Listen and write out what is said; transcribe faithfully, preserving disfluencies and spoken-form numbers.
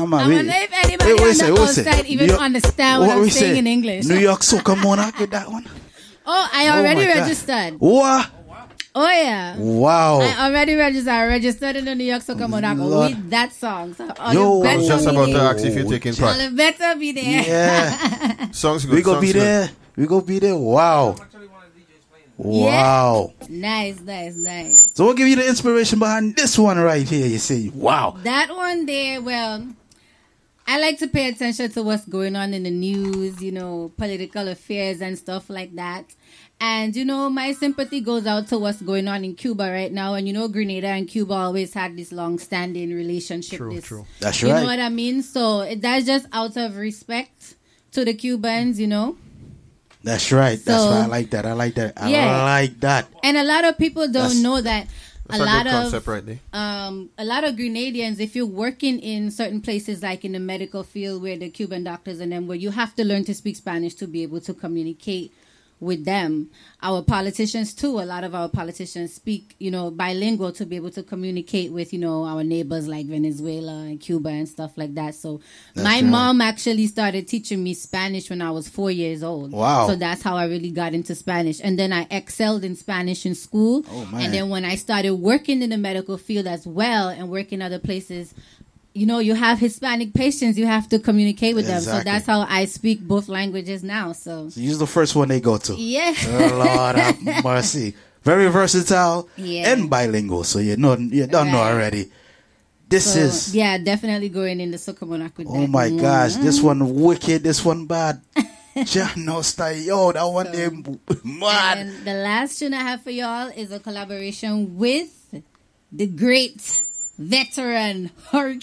Come on, I we, wonder if anybody wait, wait, on the wait, outside wait, even New- understand what, what I'm we saying say? in English. New York Soca Monarch with that one. Oh, I Oh already my God. registered. What? Oh, yeah. Wow. I already registered. I registered in the New York Soca Monarch Lord. with that song. So all Yo, the I I was better just be about to there. ask if you're taking part. All the better be there. Yeah. Songs good. We go songs be good. there. We go be there. Wow. Wow. Nice, nice, nice. So what give you the inspiration behind this one right here? You say, wow. That one there, well, I like to pay attention to what's going on in the news, you know, political affairs and stuff like that. And, you know, my sympathy goes out to what's going on in Cuba right now. And, you know, Grenada and Cuba always had this long-standing relationship. True, this, true. That's You right. know what I mean? So it- that's just out of respect to the Cubans, you know. That's right. That's So- why I like that. I like that. I Yeah. like that. And a lot of people don't That's- know that That's a a lot good of concept right there. um, a lot of Grenadians, if you're working in certain places like in the medical field where the Cuban doctors and them, where you have to learn to speak Spanish to be able to communicate with them. Our politicians too, a lot of our politicians speak, you know, bilingual to be able to communicate with, you know, our neighbors like Venezuela and Cuba and stuff like that. So That's my right. mom actually started teaching me Spanish when I was four years old. Wow. So that's how I really got into Spanish. And then I excelled in Spanish in school. Oh, man. And then when I started working in the medical field as well and working other places, you know, you have Hispanic patients, you have to communicate with them. So Exactly. that's how I speak both languages now. So, So you're the first one they go to. yeah. Oh, Lord have mercy. Very versatile Yeah. and bilingual. So you know, you don't know Right. already. This So, is, yeah, definitely going in the Soca Monarch with oh that. my Mm. gosh, this one wicked, this one bad. John style. Yo, that one they mad. And the last tune I have for y'all is a collaboration with the great veteran Hurricane